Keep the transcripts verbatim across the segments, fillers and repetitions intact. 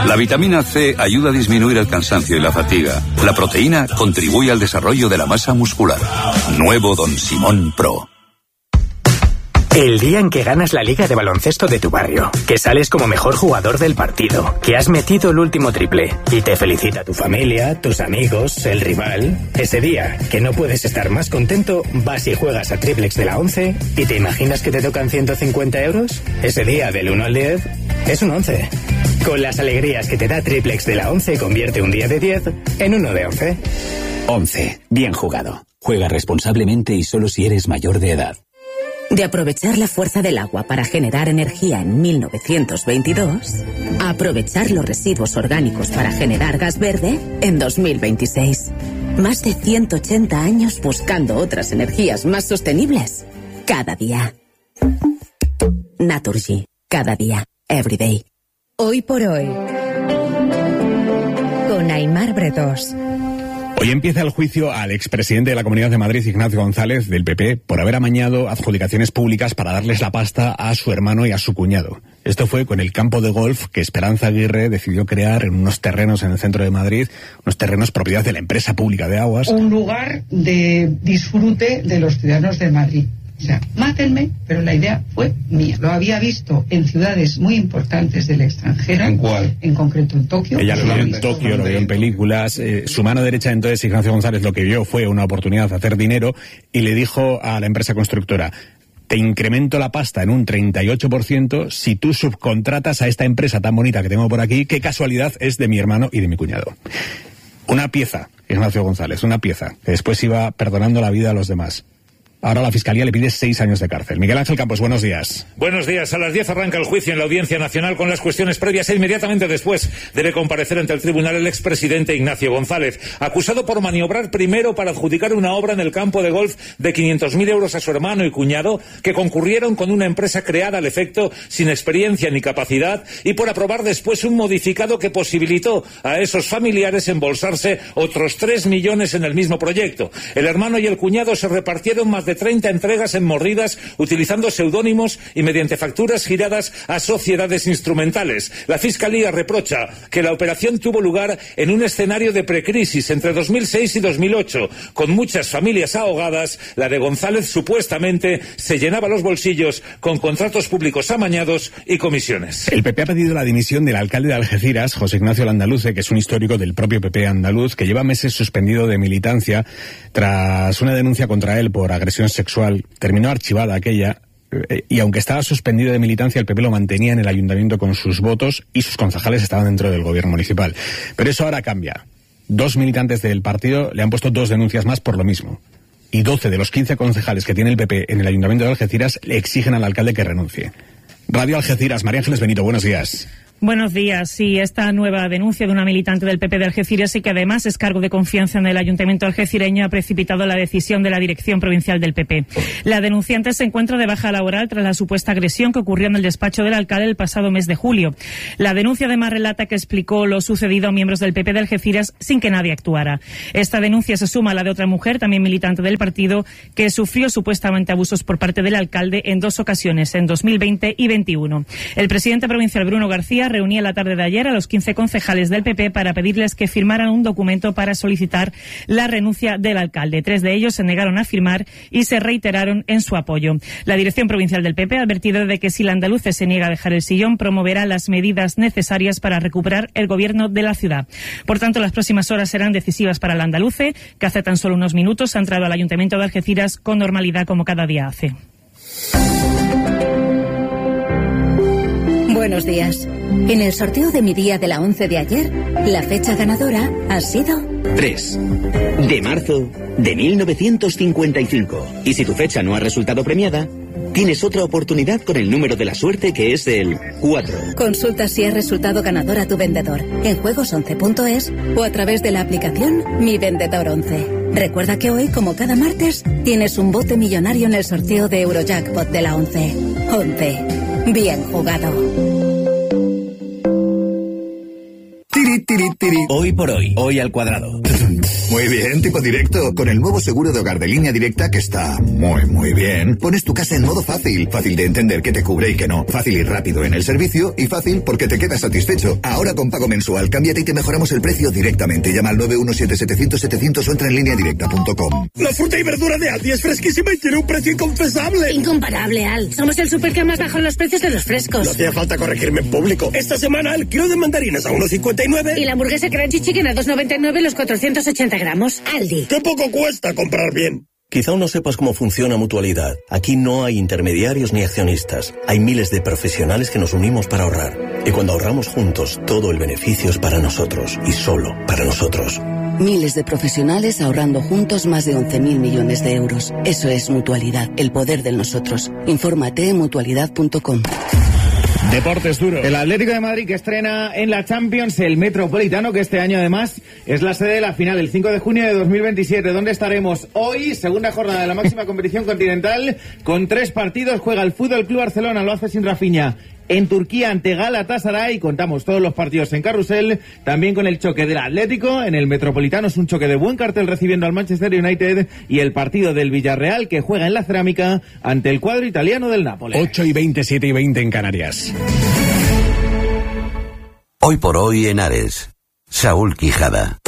La vitamina C ayuda a disminuir el cansancio y la fatiga. La proteína contribuye al desarrollo de la masa muscular. Nuevo Don Simón Pro. El día en que ganas la liga de baloncesto de tu barrio, que sales como mejor jugador del partido, que has metido el último triple y te felicita tu familia, tus amigos, el rival. Ese día que no puedes estar más contento, vas y juegas a Triplex de la once y te imaginas que te tocan ciento cincuenta euros. Ese día del uno al diez es un once. Con las alegrías que te da Triplex de la once, convierte un día de diez en uno de once. once. Bien jugado. Juega responsablemente y solo si eres mayor de edad. De aprovechar la fuerza del agua para generar energía en mil novecientos veintidós, a aprovechar los residuos orgánicos para generar gas verde en dos mil veintiséis. Más de ciento ochenta años buscando otras energías más sostenibles. Cada día. Naturgy. Cada día. Everyday. Hoy por hoy. Con Aimar Bretos. Hoy empieza el juicio al expresidente de la Comunidad de Madrid, Ignacio González, del P P, por haber amañado adjudicaciones públicas para darles la pasta a su hermano y a su cuñado. Esto fue con el campo de golf que Esperanza Aguirre decidió crear en unos terrenos en el centro de Madrid, unos terrenos propiedad de la empresa pública de aguas. Un lugar de disfrute de los ciudadanos de Madrid. O sea, mátenme, pero la idea fue mía. Lo había visto en ciudades muy importantes del extranjero. ¿En cuál? En concreto en Tokio. Ella lo vio en Tokio, lo vio en películas. Eh, su mano derecha, entonces, Ignacio González, lo que vio fue una oportunidad de hacer dinero y le dijo a la empresa constructora: te incremento la pasta en un treinta y ocho por ciento si tú subcontratas a esta empresa tan bonita que tengo por aquí, qué casualidad es de mi hermano y de mi cuñado. Una pieza, Ignacio González, una pieza, que después iba perdonando la vida a los demás. Ahora la Fiscalía le pide seis años de cárcel. Miguel Ángel Campos, buenos días. Buenos días. A las diez arranca el juicio en la Audiencia Nacional con las cuestiones previas e inmediatamente después debe comparecer ante el tribunal el expresidente Ignacio González, acusado por maniobrar primero para adjudicar una obra en el campo de golf de quinientos mil euros a su hermano y cuñado, que concurrieron con una empresa creada al efecto sin experiencia ni capacidad, y por aprobar después un modificado que posibilitó a esos familiares embolsarse otros tres millones en el mismo proyecto. El hermano y el cuñado se repartieron más de treinta entregas en mordidas utilizando seudónimos y mediante facturas giradas a sociedades instrumentales. La Fiscalía reprocha que la operación tuvo lugar en un escenario de precrisis entre dos mil seis y dos mil ocho, con muchas familias ahogadas. La de González supuestamente se llenaba los bolsillos con contratos públicos amañados y comisiones. El P P ha pedido la dimisión del alcalde de Algeciras, José Ignacio Landaluce, que es un histórico del propio P P andaluz, que lleva meses suspendido de militancia tras una denuncia contra él por agresión sexual. Terminó archivada aquella, eh, y aunque estaba suspendido de militancia, el P P lo mantenía en el ayuntamiento con sus votos y sus concejales estaban dentro del gobierno municipal. Pero eso ahora cambia. Dos militantes del partido le han puesto dos denuncias más por lo mismo. Y doce de los quince concejales que tiene el P P en el ayuntamiento de Algeciras le exigen al alcalde que renuncie. Radio Algeciras, María Ángeles Benito, buenos días. Buenos días. Sí, esta nueva denuncia de una militante del P P de Algeciras y que además es cargo de confianza en el ayuntamiento algecireño ha precipitado la decisión de la dirección provincial del P P. La denunciante se encuentra de baja laboral tras la supuesta agresión que ocurrió en el despacho del alcalde el pasado mes de julio. La denuncia además relata que explicó lo sucedido a miembros del P P de Algeciras sin que nadie actuara. Esta denuncia se suma a la de otra mujer, también militante del partido, que sufrió supuestamente abusos por parte del alcalde en dos ocasiones, en dos mil veinte y veintiuno. El presidente provincial Bruno García reunía la tarde de ayer a los quince concejales del P P para pedirles que firmaran un documento para solicitar la renuncia del alcalde. Tres de ellos se negaron a firmar y se reiteraron en su apoyo. La dirección provincial del P P ha advertido de que si la andaluce se niega a dejar el sillón, promoverá las medidas necesarias para recuperar el gobierno de la ciudad. Por tanto, las próximas horas serán decisivas para la andaluce, que hace tan solo unos minutos ha entrado al ayuntamiento de Algeciras con normalidad como cada día hace. Buenos días. En el sorteo de mi día de la once de ayer, la fecha ganadora ha sido tres de marzo de mil novecientos cincuenta y cinco. Y si tu fecha no ha resultado premiada, tienes otra oportunidad con el número de la suerte, que es el cuatro. Consulta si ha resultado ganador a tu vendedor en juegos once punto es o a través de la aplicación Mi Vendedor once. Recuerda que hoy, como cada martes, tienes un bote millonario en el sorteo de Eurojackpot de la once. once. Bien jugado. Tiri, tiri, tiri. Hoy por hoy, hoy al cuadrado. Muy bien, tipo directo. Con el nuevo seguro de hogar de Línea Directa, que está muy, muy bien, pones tu casa en modo fácil. Fácil de entender qué te cubre y qué no. Fácil y rápido en el servicio y fácil porque te quedas satisfecho. Ahora con pago mensual, cámbiate y te mejoramos el precio directamente. Llama al nueve uno siete siete cero cero siete cero cero o entra en línea directa punto com. La fruta y verdura de Aldi es fresquísima y tiene un precio inconfesable. Incomparable, Al. Somos el super que más bajo en los precios de los frescos. No hacía falta corregirme en público. Esta semana el kilo de mandarinas a uno cincuenta y nueve. Y la hamburguesa Crunchy Chicken a dos noventa y nueve los cuatrocientos ochenta gramos. Aldi. ¡Qué poco cuesta comprar bien! Quizá aún no sepas cómo funciona Mutualidad. Aquí no hay intermediarios ni accionistas. Hay miles de profesionales que nos unimos para ahorrar. Y cuando ahorramos juntos, todo el beneficio es para nosotros. Y solo para nosotros. Miles de profesionales ahorrando juntos más de once mil millones de euros. Eso es Mutualidad, el poder del nosotros. Infórmate en mutualidad punto com. Deportes duros. El Atlético de Madrid que estrena en la Champions el Metropolitano, que este año además es la sede de la final, el cinco de junio de dos mil veintisiete. ¿Dónde estaremos hoy? Segunda jornada de la máxima competición continental, con tres partidos. Juega el Fútbol Club Barcelona, lo hace sin Rafinha, en Turquía ante Galatasaray. Contamos todos los partidos en Carrusel, también con el choque del Atlético en el Metropolitano. Es un choque de buen cartel recibiendo al Manchester United, y el partido del Villarreal que juega en la Cerámica ante el cuadro italiano del Nápoles. ocho y veinte, siete y veinte en Canarias. Hoy por hoy en Ares, Saúl Quijada.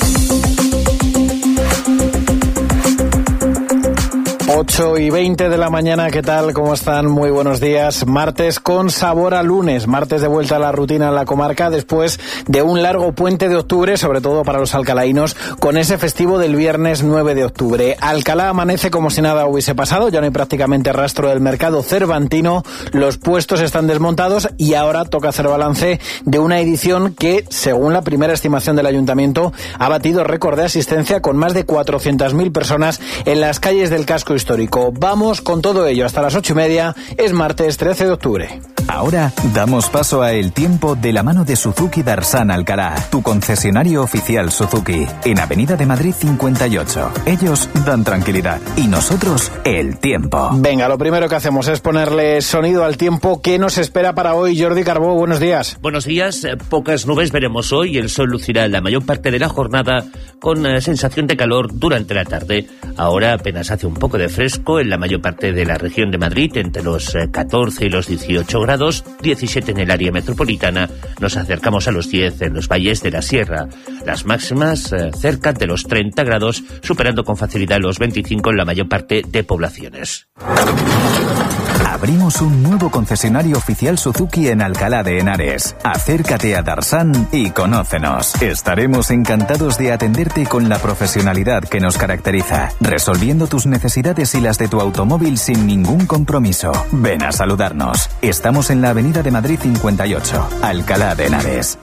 ocho y veinte de la mañana, ¿qué tal? ¿Cómo están? Muy buenos días. Martes con sabor a lunes, martes de vuelta a la rutina en la comarca después de un largo puente de octubre, sobre todo para los alcalaínos, con ese festivo del viernes nueve de octubre. Alcalá amanece como si nada hubiese pasado, ya no hay prácticamente rastro del mercado cervantino, los puestos están desmontados y ahora toca hacer balance de una edición que, según la primera estimación del ayuntamiento, ha batido récord de asistencia con más de cuatrocientas mil personas en las calles del casco histórico. Vamos con todo ello hasta las ocho y media. Es martes trece de octubre. Ahora damos paso a El Tiempo de la mano de Suzuki Darsan Alcalá, tu concesionario oficial Suzuki, en Avenida de Madrid cincuenta y ocho. Ellos dan tranquilidad y nosotros el tiempo. Venga, lo primero que hacemos es ponerle sonido al tiempo. ¿Qué nos espera para hoy? Jordi Carbó, buenos días. Buenos días. Pocas nubes veremos hoy. El sol lucirá la mayor parte de la jornada con eh, sensación de calor durante la tarde. Ahora apenas hace un poco de fresco en la mayor parte de la región de Madrid, entre los eh, catorce y los dieciocho grados, diecisiete en el área metropolitana. Nos acercamos a los diez en los valles de la Sierra. Las máximas eh, cerca de los treinta grados, superando con facilidad los veinticinco en la mayor parte de poblaciones. Abrimos un nuevo concesionario oficial Suzuki en Alcalá de Henares. Acércate a Darsan y conócenos. Estaremos encantados de atenderte con la profesionalidad que nos caracteriza, resolviendo tus necesidades y las de tu automóvil sin ningún compromiso. Ven a saludarnos. Estamos en la Avenida de Madrid cincuenta y ocho, Alcalá de Henares.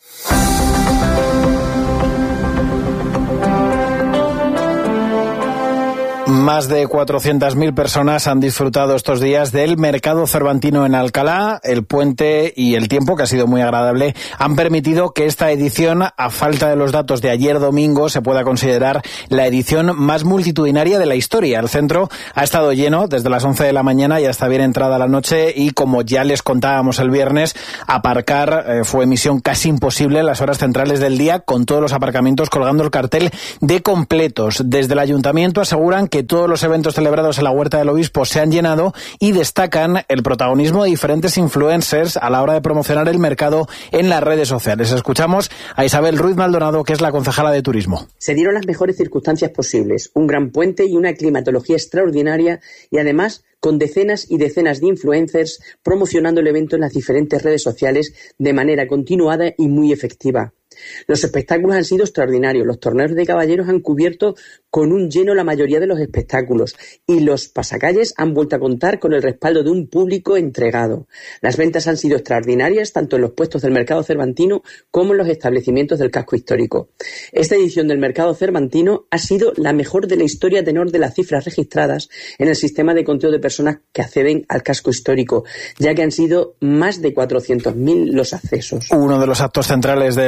Más de cuatrocientas mil personas han disfrutado estos días del mercado cervantino en Alcalá. El puente y el tiempo, que ha sido muy agradable, han permitido que esta edición, a falta de los datos de ayer domingo, se pueda considerar la edición más multitudinaria de la historia. El centro ha estado lleno desde las once de la mañana y hasta bien entrada la noche, y como ya les contábamos el viernes, aparcar eh, fue misión casi imposible en las horas centrales del día, con todos los aparcamientos colgando el cartel de completos. Desde el ayuntamiento aseguran que todos los eventos celebrados en la Huerta del Obispo se han llenado y destacan el protagonismo de diferentes influencers a la hora de promocionar el mercado en las redes sociales. Escuchamos a Isabel Ruiz Maldonado, que es la concejala de Turismo. Se dieron las mejores circunstancias posibles, un gran puente y una climatología extraordinaria, y además con decenas y decenas de influencers promocionando el evento en las diferentes redes sociales de manera continuada y muy efectiva. Los espectáculos han sido extraordinarios. Los torneos de caballeros han cubierto con un lleno la mayoría de los espectáculos, y los pasacalles han vuelto a contar con el respaldo de un público entregado. Las ventas han sido extraordinarias tanto en los puestos del mercado cervantino como en los establecimientos del casco histórico. Esta edición del mercado cervantino ha sido la mejor de la historia a tenor de las cifras registradas en el sistema de conteo de personas que acceden al casco histórico, ya que han sido más de cuatrocientos mil los accesos. Uno de los actos centrales de la semana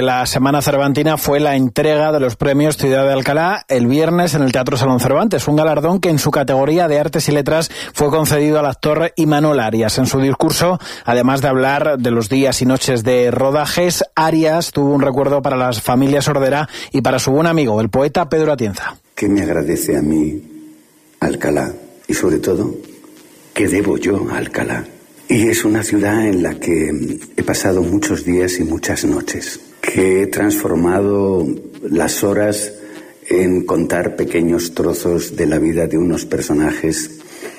Semana Cervantina fue la entrega de los premios Ciudad de Alcalá el viernes en el Teatro Salón Cervantes, un galardón que en su categoría de Artes y Letras fue concedido al actor Imanol Arias. En su discurso, además de hablar de los días y noches de rodajes, Arias tuvo un recuerdo para las familias Ordera y para su buen amigo, el poeta Pedro Atienza. ¿Qué me agradece a mí Alcalá? Y sobre todo, ¿qué debo yo a Alcalá? Y es una ciudad en la que he pasado muchos días y muchas noches, que he transformado las horas en contar pequeños trozos de la vida de unos personajes,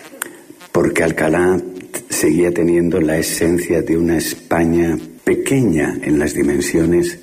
porque Alcalá seguía teniendo la esencia de una España pequeña en las dimensiones,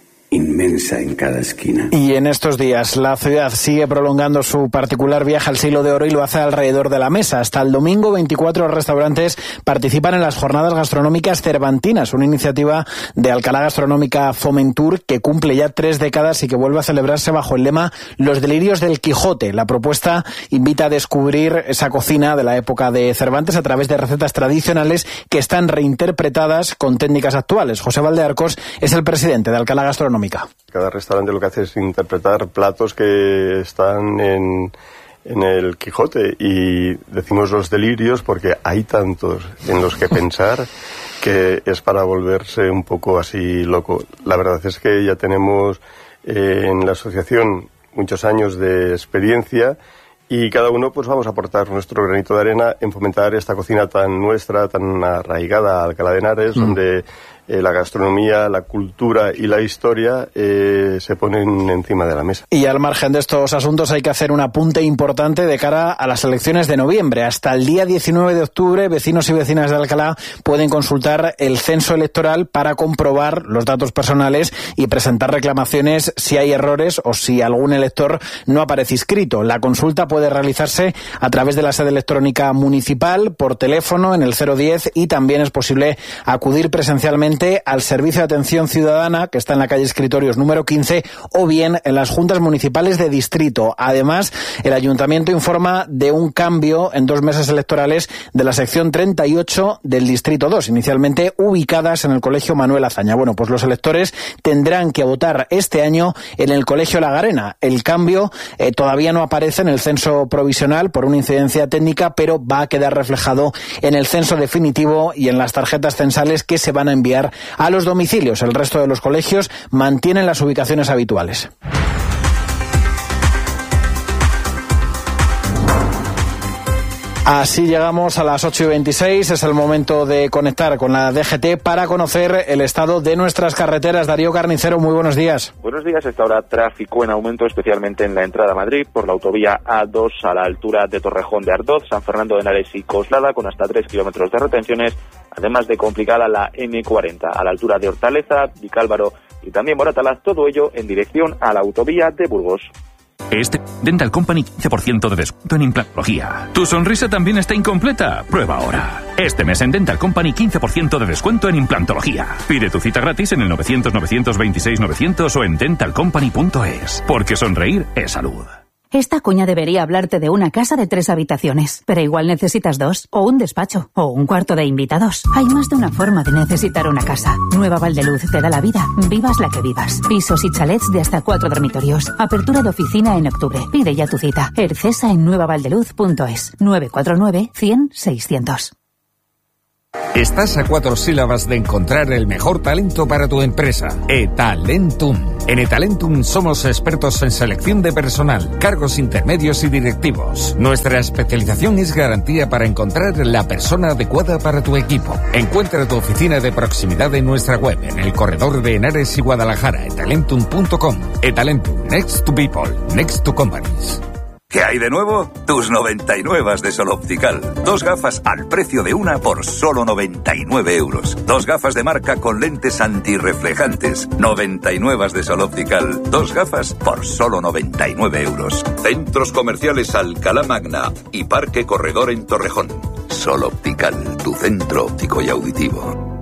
inmensa en cada esquina. Y en estos días la ciudad sigue prolongando su particular viaje al siglo de oro y lo hace alrededor de la mesa. Hasta el domingo veinticuatro restaurantes participan en las jornadas gastronómicas cervantinas, una iniciativa de Alcalá Gastronómica Fomentur que cumple ya tres décadas y que vuelve a celebrarse bajo el lema Los delirios del Quijote. La propuesta invita a descubrir esa cocina de la época de Cervantes a través de recetas tradicionales que están reinterpretadas con técnicas actuales. José Valdearcos es el presidente de Alcalá Gastronómica. Cada restaurante lo que hace es interpretar platos que están en, en el Quijote, y decimos los delirios porque hay tantos en los que pensar que es para volverse un poco así loco. La verdad es que ya tenemos eh, en la asociación muchos años de experiencia y cada uno pues vamos a aportar nuestro granito de arena en fomentar esta cocina tan nuestra, tan arraigada a Alcalá de Henares, mm. donde Eh, la gastronomía, la cultura y la historia eh, se ponen encima de la mesa. Y al margen de estos asuntos hay que hacer un apunte importante de cara a las elecciones de noviembre. Hasta el día diecinueve de octubre, vecinos y vecinas de Alcalá pueden consultar el censo electoral para comprobar los datos personales y presentar reclamaciones si hay errores o si algún elector no aparece inscrito. La consulta puede realizarse a través de la sede electrónica municipal, por teléfono en el cero diez, y también es posible acudir presencialmente al Servicio de Atención Ciudadana, que está en la calle Escritorios número quince, o bien en las juntas municipales de distrito. Además, el Ayuntamiento informa de un cambio en dos mesas electorales de la sección treinta y ocho del distrito dos, inicialmente ubicadas en el Colegio Manuel Azaña. Bueno, pues los electores tendrán que votar este año en el Colegio La Garena. El cambio eh, todavía no aparece en el censo provisional por una incidencia técnica, pero va a quedar reflejado en el censo definitivo y en las tarjetas censales que se van a enviar a los domicilios. El resto de los colegios mantienen las ubicaciones habituales. Así llegamos a las ocho y veintiséis. Es el momento de conectar con la D G T para conocer el estado de nuestras carreteras. Darío Carnicero, muy buenos días. Buenos días. Esta hora tráfico en aumento, especialmente en la entrada a Madrid, por la autovía A dos a la altura de Torrejón de Ardoz, San Fernando de Henares y Coslada, con hasta tres kilómetros de retenciones, además de complicada la eme cuarenta, a la altura de Hortaleza, Vicálvaro y también Moratalaz, todo ello en dirección a la autovía de Burgos. Este Dental Company quince por ciento de descuento en implantología. ¿Tu sonrisa también está incompleta? Prueba ahora. Este mes en Dental Company quince por ciento de descuento en implantología. Pide tu cita gratis en el novecientos, novecientos veintiséis, novecientos o en dental company punto es. Porque sonreír es salud. Esta cuña debería hablarte de una casa de tres habitaciones, pero igual necesitas dos, o un despacho, o un cuarto de invitados. Hay más de una forma de necesitar una casa. Nueva Valdeluz te da la vida, vivas la que vivas. Pisos y chalets de hasta cuatro dormitorios. Apertura de oficina en octubre. Pide ya tu cita. Ercesa en nueva valdeluz punto es. nueve cuatro nueve, cien, seiscientos. Estás a cuatro sílabas de encontrar el mejor talento para tu empresa. eTalentum. En eTalentum somos expertos en selección de personal, cargos intermedios y directivos. Nuestra especialización es garantía para encontrar la persona adecuada para tu equipo. Encuentra tu oficina de proximidad en nuestra web, en el corredor de Henares y Guadalajara, etalentum punto com. eTalentum. Next to people. Next to companies. ¿Qué hay de nuevo? Tus noventa y nueve de Sol Optical. Dos gafas al precio de una por solo noventa y nueve euros. Dos gafas de marca con lentes antirreflejantes. noventa y nueve de Sol Optical. Dos gafas por solo noventa y nueve euros. Centros comerciales Alcalá Magna y Parque Corredor en Torrejón. Sol Optical, tu centro óptico y auditivo.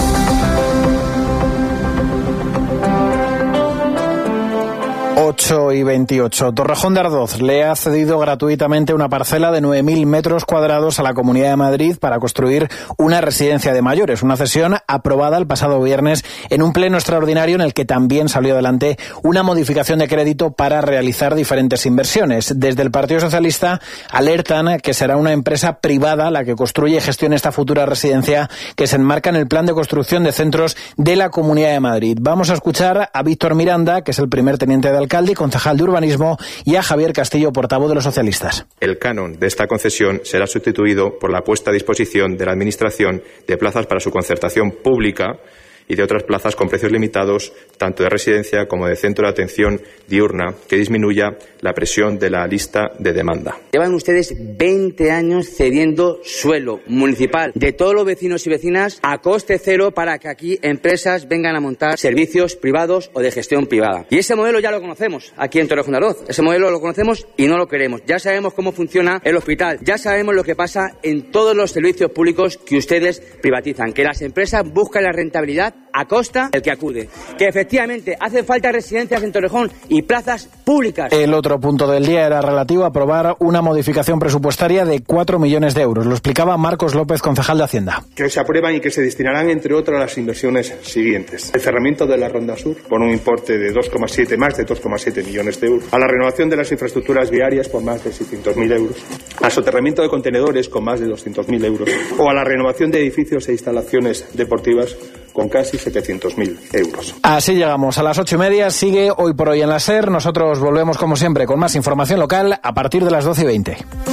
ocho ocho y veintiocho. Torrejón de Ardoz le ha cedido gratuitamente una parcela de nueve mil metros cuadrados a la Comunidad de Madrid para construir una residencia de mayores. Una cesión aprobada el pasado viernes en un pleno extraordinario en el que también salió adelante una modificación de crédito para realizar diferentes inversiones. Desde el Partido Socialista alertan que será una empresa privada la que construye y gestione esta futura residencia que se enmarca en el plan de construcción de centros de la Comunidad de Madrid. Vamos a escuchar a Víctor Miranda, que es el primer teniente de alcalde y concejal de urbanismo, y a Javier Castillo, portavoz de los socialistas. El canon de esta concesión será sustituido por la puesta a disposición de la Administración de plazas para su concertación pública y de otras plazas con precios limitados, tanto de residencia como de centro de atención diurna, que disminuya la presión de la lista de demanda. Llevan ustedes veinte años cediendo suelo municipal de todos los vecinos y vecinas a coste cero para que aquí empresas vengan a montar servicios privados o de gestión privada. Y ese modelo ya lo conocemos aquí en Torrejón de Ardoz. Ese modelo lo conocemos y no lo queremos. Ya sabemos cómo funciona el hospital. Ya sabemos lo que pasa en todos los servicios públicos que ustedes privatizan. Que las empresas buscan la rentabilidad a costa del que acude. Que efectivamente hacen falta residencias en Torrejón y plazas públicas. El otro punto del día era relativo a aprobar una modificación presupuestaria de cuatro millones de euros. Lo explicaba Marcos López, concejal de Hacienda. Que se aprueban y que se destinarán, entre otras, a las inversiones siguientes. El cerramiento de la Ronda Sur, por un importe de dos coma siete, más de dos coma siete millones de euros. A la renovación de las infraestructuras viarias, por más de seiscientos mil euros. Al soterramiento de contenedores, con más de doscientos mil euros. O a la renovación de edificios e instalaciones deportivas, con casi setecientos mil euros. Así llegamos a las ocho y media. Sigue Hoy por Hoy en la SER. Nosotros volvemos como siempre con más información local a partir de las doce y veinte.